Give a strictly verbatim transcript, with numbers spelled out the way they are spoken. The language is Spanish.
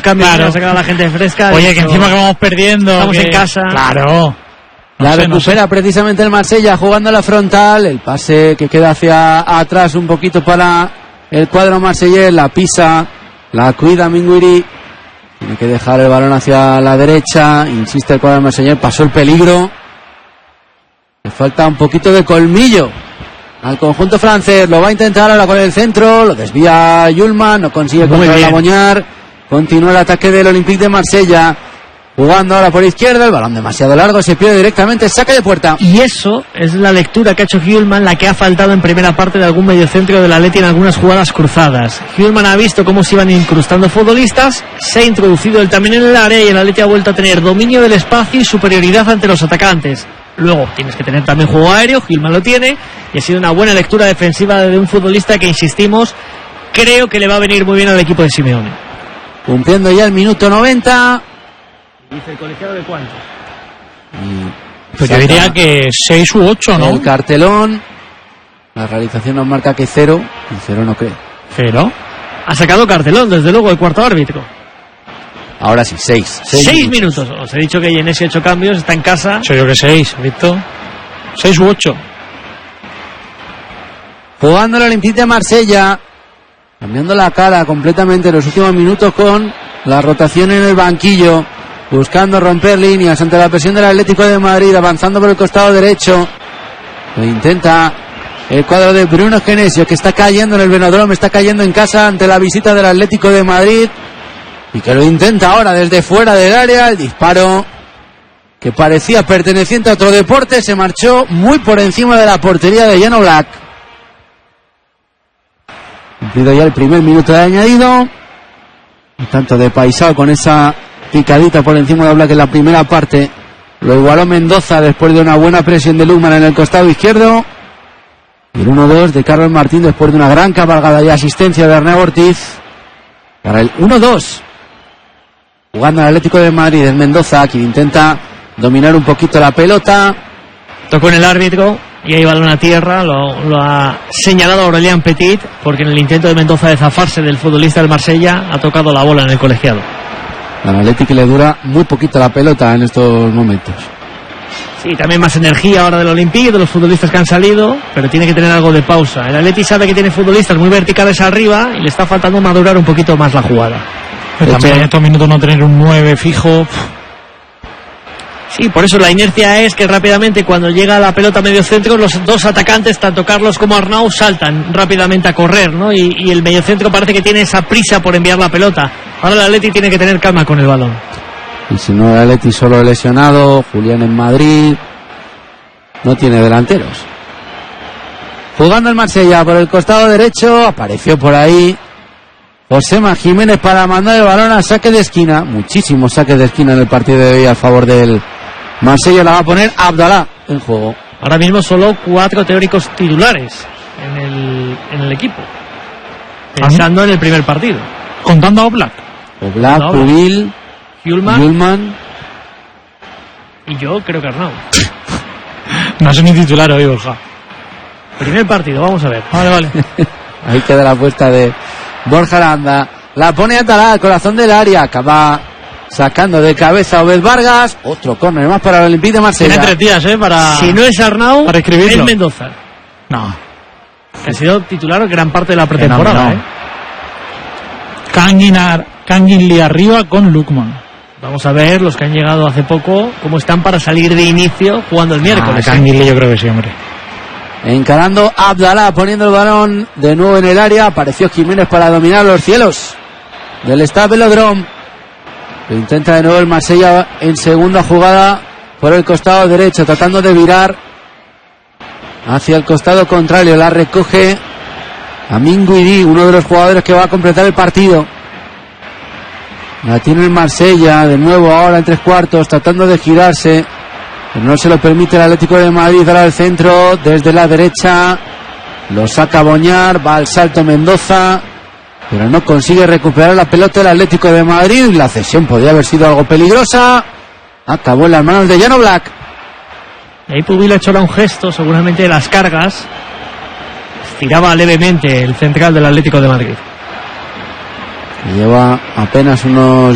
cambios, claro. ha sacado a la gente fresca. Oye, que encima que vamos perdiendo. Estamos que... en casa. Claro. No la sé, recupera no sé. precisamente el Marsella jugando a la frontal. El pase que queda hacia atrás un poquito para el cuadro marsellés. La pisa, la cuida Minguiri. Tiene que dejar el balón hacia la derecha. Insiste el cuadro marsellés. Pasó el peligro. Le falta un poquito de colmillo al conjunto francés. Lo va a intentar ahora con el centro. Lo desvía Yulman. No consigue controlar a Boñar. Continúa el ataque del Olympique de Marsella. Jugando ahora por izquierda, el balón demasiado largo, se pierde directamente, saca de puerta. Y eso es la lectura que ha hecho Hjulman, la que ha faltado en primera parte de algún mediocentro del Atleti en algunas jugadas cruzadas. Hjulman ha visto cómo se iban incrustando futbolistas, se ha introducido él también en el área y el Atleti ha vuelto a tener dominio del espacio y superioridad ante los atacantes. Luego tienes que tener también juego aéreo, Hjulman lo tiene, y ha sido una buena lectura defensiva de un futbolista que, insistimos, creo que le va a venir muy bien al equipo de Simeone. Cumpliendo ya el minuto noventa. Dice el colegiado de cuánto. Pues yo diría que seis u ocho, ¿no? El cartelón. La realización nos marca que cero. Y cero no creo. ¿Cero? Ha sacado cartelón, desde luego, el cuarto árbitro. Ahora sí, seis. Seis, seis minutos. minutos. Os he dicho que Yenesi ha hecho cambios, está en casa. Soy yo que seis, Víctor. Seis u ocho. Jugando el Olympique de Marsella. Cambiando la cara completamente en los últimos minutos con la rotación en el banquillo. Buscando romper líneas ante la presión del Atlético de Madrid, avanzando por el costado derecho. Lo intenta el cuadro de Bruno Genesio, que está cayendo en el Velódromo, está cayendo en casa ante la visita del Atlético de Madrid. Y que lo intenta ahora desde fuera del área. El disparo que parecía perteneciente a otro deporte se marchó muy por encima de la portería de Jan Oblak. Cumplido ya el primer minuto de añadido. Un tanto de Paisao con esa picadita por encima de Oblak en la primera parte. Lo igualó Mendoza después de una buena presión de Lukman en el costado izquierdo. Y el uno dos de Carlos Martín después de una gran cabalgada y asistencia de Arnau Ortiz. Para el uno dos. Jugando al Atlético de Madrid es Mendoza, quien intenta dominar un poquito la pelota. Tocó en el árbitro y ahí balón a tierra. Lo, lo ha señalado Aurélien Petit, porque en el intento de Mendoza de zafarse del futbolista del Marsella ha tocado la bola en el colegiado. Al Atlético le dura muy poquito la pelota en estos momentos. Sí, también más energía ahora del Olympique, de los futbolistas que han salido, pero tiene que tener algo de pausa. El Atlético sabe que tiene futbolistas muy verticales arriba y le está faltando madurar un poquito más la jugada. Pero también en estos minutos no tener un nueve fijo. Sí, por eso la inercia es que rápidamente cuando llega la pelota a medio centro, los dos atacantes, tanto Carlos como Arnau, saltan rápidamente a correr, ¿no? Y, y el mediocentro parece que tiene esa prisa por enviar la pelota. Ahora el Atleti tiene que tener calma con el balón. Y si no, el Atleti solo lesionado, Julián en Madrid, no tiene delanteros. Jugando el Marsella por el costado derecho, apareció por ahí Josema Jiménez para mandar el balón a saque de esquina. Muchísimos saques de esquina en el partido de hoy a favor del Marsella. La va a poner Abdalá en juego. Ahora mismo solo cuatro teóricos titulares en el, en el equipo, pensando en el primer partido. Contando a Oblak. Oblak, Pubil, Hjulman, Hjulman y yo creo que Arnau. No sé ni titular hoy, Borja. Primer partido, vamos a ver. Vale, vale. Ahí queda la apuesta de Borja Aranda. La pone Atalá al corazón del área. Acaba sacando de cabeza a Obed Vargas. Otro córner más para el Olympique de Marsella. Tiene tres días, ¿eh? Para... Si no es Arnau, para escribirlo. es Mendoza. No. Que ha sido titular gran parte de la pretemporada, no, no. ¿eh? Canguinli arriba con Lukman. Vamos a ver los que han llegado hace poco cómo están para salir de inicio jugando el miércoles. Ah, Canguinli yo creo que sí, hombre. Encarando Abdalá, poniendo el balón de nuevo en el área. Apareció Jiménez para dominar los cielos del Stade Velódromo. Lo intenta de nuevo el Marsella en segunda jugada por el costado derecho, tratando de virar hacia el costado contrario. La recoge Amin Guidi, uno de los jugadores que va a completar el partido. La tiene el Marsella, de nuevo ahora en tres cuartos, tratando de girarse, pero no se lo permite el Atlético de Madrid. Dará al centro desde la derecha, lo saca Boñar, va al salto Mendoza, pero no consigue recuperar la pelota el Atlético de Madrid. La cesión podría haber sido algo peligrosa, acabó en las manos de Jan Oblak. Y ahí Pubil ha hecho ahora un gesto, seguramente de las cargas. Estiraba levemente el central del Atlético de Madrid. Lleva apenas unos